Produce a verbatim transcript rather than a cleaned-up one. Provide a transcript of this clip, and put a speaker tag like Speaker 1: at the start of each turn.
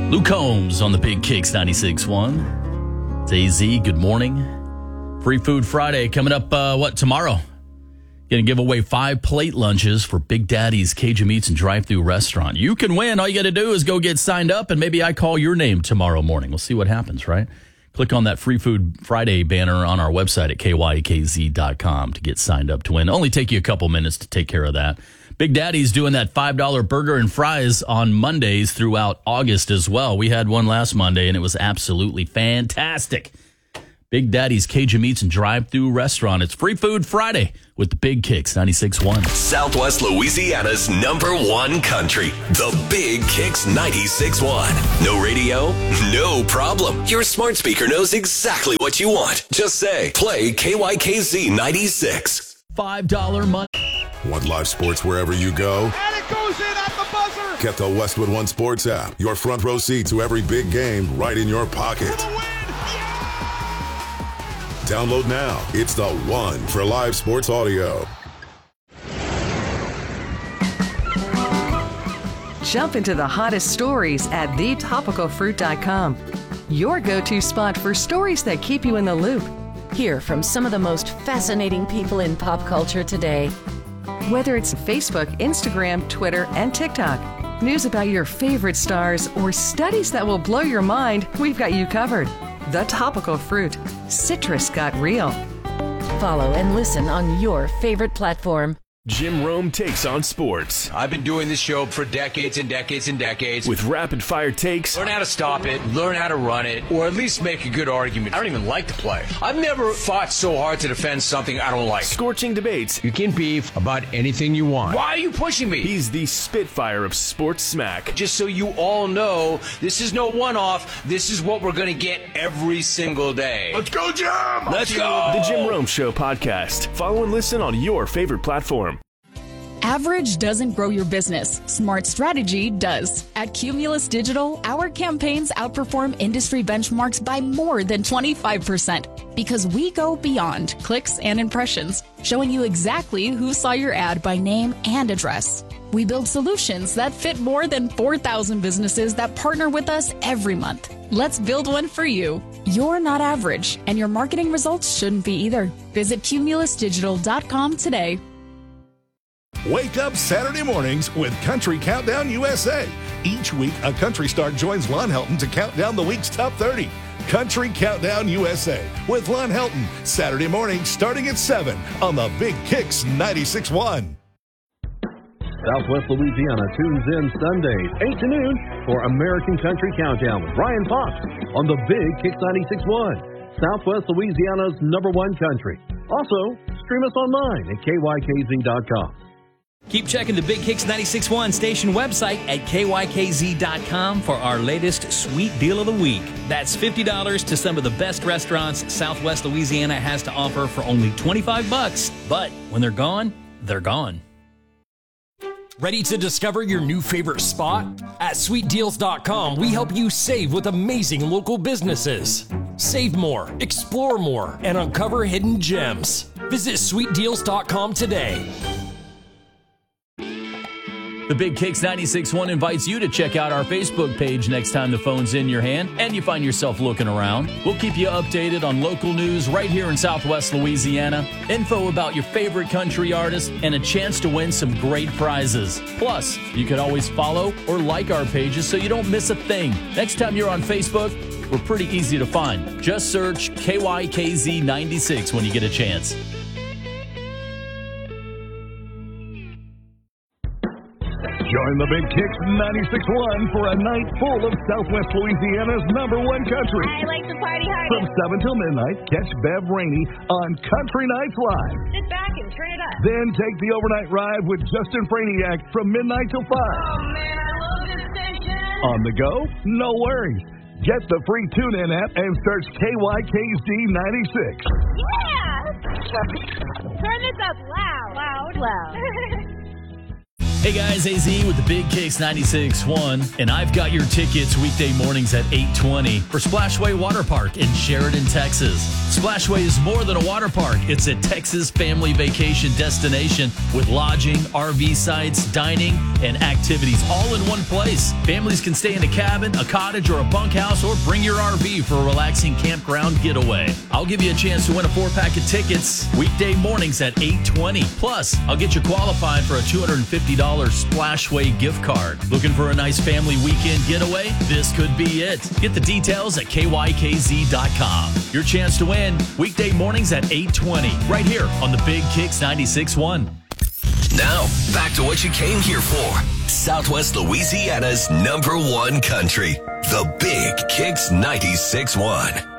Speaker 1: Luke Combs on the Big Kicks ninety-six point one. It's A Z, good morning. Free Food Friday coming up, uh, what, tomorrow? Going to give away five plate lunches for Big Daddy's Cajun Meats and Drive-Thru Restaurant. You can win. All you got to do is go get signed up, and maybe I call your name tomorrow morning. We'll see what happens, right? Click on that Free Food Friday banner on our website at K Y K Z dot com to get signed up to win. Only take you a couple minutes to take care of that. Big Daddy's doing that five dollar burger and fries on Mondays throughout August as well. We had one last Monday, and it was absolutely fantastic. Big Daddy's Cajun Meats and Drive-Thru Restaurant. It's Free Food Friday with the Big Kicks ninety-six point one.
Speaker 2: Southwest Louisiana's number one country. The Big Kicks ninety-six point one. No radio? No problem. Your smart speaker knows exactly what you want. Just say, play K Y K Z ninety-six.
Speaker 1: five dollar money.
Speaker 3: Want live sports wherever you go?
Speaker 4: And it goes in at the buzzer.
Speaker 3: Get the Westwood One Sports app. Your front row seat to every big game right in your pocket. Download now. It's the one for live sports audio.
Speaker 5: Jump into the hottest stories at the topical fruit dot com. Your go-to spot for stories that keep you in the loop.
Speaker 6: Hear from some of the most fascinating people in pop culture today.
Speaker 5: Whether it's Facebook, Instagram, Twitter, and TikTok, news about your favorite stars, or studies that will blow your mind, we've got you covered. The Topical Fruit. Citrus got real.
Speaker 6: Follow and listen on your favorite platform.
Speaker 7: Jim Rome takes on sports.
Speaker 8: I've been doing this show for decades and decades and decades.
Speaker 7: With rapid-fire takes.
Speaker 8: Learn how to stop it, learn how to run it, or at least make a good argument. I don't even like to play. I've never fought so hard to defend something I don't like.
Speaker 7: Scorching debates.
Speaker 8: You can beef about anything you want. Why are you pushing me?
Speaker 7: He's the Spitfire of sports smack.
Speaker 8: Just so you all know, this is no one-off. This is what we're going to get every single day.
Speaker 3: Let's go, Jim!
Speaker 8: Let's go!
Speaker 7: The Jim Rome Show podcast. Follow and listen on your favorite platform.
Speaker 9: Average doesn't grow your business. Smart strategy does. At Cumulus Digital, our campaigns outperform industry benchmarks by more than twenty-five percent because we go beyond clicks and impressions, showing you exactly who saw your ad by name and address. We build solutions that fit more than four thousand businesses that partner with us every month. Let's build one for you. You're not average, and your marketing results shouldn't be either. Visit cumulus digital dot com today.
Speaker 10: Wake up Saturday mornings with Country Countdown U S A. Each week, a country star joins Lon Helton to count down the week's top thirty. Country Countdown U S A with Lon Helton. Saturday morning starting at seven on the Big Kicks ninety-six point one.
Speaker 11: Southwest Louisiana tunes in Sundays, eight to noon for American Country Countdown with Brian Fox on the Big Kicks ninety-six point one. Southwest Louisiana's number one country. Also, stream us online at K Y K Z dot com.
Speaker 12: Keep checking the Big Kicks ninety-six point one station website at K Y K Z dot com for our latest sweet deal of the week. That's fifty dollars to some of the best restaurants Southwest Louisiana has to offer for only twenty-five bucks. But when they're gone, they're gone.
Speaker 13: Ready to discover your new favorite spot? At sweet deals dot com, we help you save with amazing local businesses. Save more, explore more, and uncover hidden gems. Visit sweet deals dot com today.
Speaker 1: The Big Kicks ninety-six point one invites you to check out our Facebook page next time the phone's in your hand and you find yourself looking around. We'll keep you updated on local news right here in Southwest Louisiana, info about your favorite country artists, and a chance to win some great prizes. Plus, you can always follow or like our pages so you don't miss a thing. Next time you're on Facebook, we're pretty easy to find. Just search K Y K Z ninety-six when you get a chance.
Speaker 10: Join the Big Kicks ninety-six point one for a night full of Southwest Louisiana's number one country.
Speaker 14: I like to party hard.
Speaker 10: From seven till midnight, catch Bev Rainey on Country Nights Live.
Speaker 14: Sit back and turn it up.
Speaker 10: Then take the overnight ride with Justin Franiak from midnight till five.
Speaker 14: Oh, man, I love this station.
Speaker 10: On the go? No worries. Get the free TuneIn app and search K Y K Z ninety-six.
Speaker 14: Yeah! Turn this up loud. Loud. Loud.
Speaker 1: Hey guys, A Z with the Big Kicks ninety-six point one, and I've got your tickets weekday mornings at eight twenty for Splashway Water Park in Sheridan, Texas. Splashway is more than a water park. It's a Texas family vacation destination with lodging, R V sites, dining, and activities all in one place. Families can stay in a cabin, a cottage, or a bunkhouse, or bring your R V for a relaxing campground getaway. I'll give you a chance to win a four-pack of tickets weekday mornings at eight twenty. Plus, I'll get you qualified for a two hundred fifty dollars Splashway gift card. Looking for a nice family weekend getaway? This could be it. Get the details at K Y K Z dot com. Your chance to win weekday mornings at eight twenty, right here on the Big Kicks ninety-six point one.
Speaker 2: Now, back to what you came here for. Southwest Louisiana's number one country. The Big Kicks ninety-six point one.